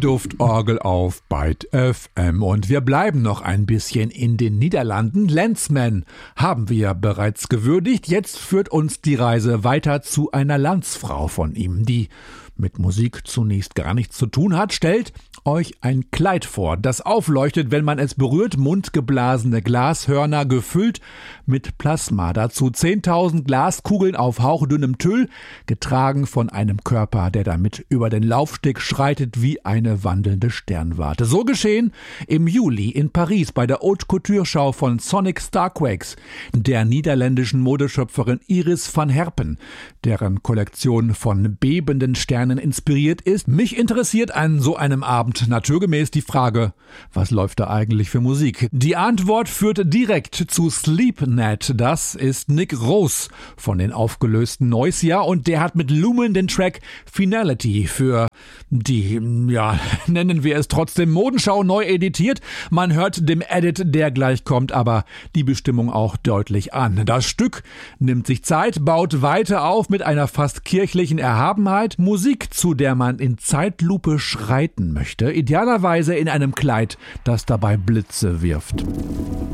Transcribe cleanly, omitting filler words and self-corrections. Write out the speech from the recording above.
Duftorgel auf Byte FM und wir bleiben noch ein bisschen in den Niederlanden. Landsman haben wir bereits gewürdigt. Jetzt führt uns die Reise weiter zu einer Landsfrau von ihm, die mit Musik zunächst gar nichts zu tun hat. Stellt euch ein Kleid vor, das aufleuchtet, wenn man es berührt, mundgeblasene Glashörner gefüllt mit Plasma. Dazu 10.000 Glaskugeln auf hauchdünnem Tüll, getragen von einem Körper, der damit über den Laufsteg schreitet wie eine wandelnde Sternwarte. So geschehen im Juli in Paris bei der Haute Couture Schau von Sonic Starquakes, der niederländischen Modeschöpferin Iris van Herpen, deren Kollektion von bebenden Sternen inspiriert ist. Mich interessiert an so einem Abend naturgemäß die Frage, was läuft da eigentlich für Musik? Die Antwort führt direkt zu Sleepnet. Das ist Nick Rose von den aufgelösten Noisia und der hat mit Lumen den Track Finality für die, nennen wir es trotzdem Modenschau neu editiert. Man hört dem Edit, der gleich kommt, aber die Bestimmung auch deutlich an. Das Stück nimmt sich Zeit, baut weiter auf mit einer fast kirchlichen Erhabenheit. Musik, zu der man in Zeitlupe schreiten möchte, idealerweise in einem Kleid, das dabei Blitze wirft.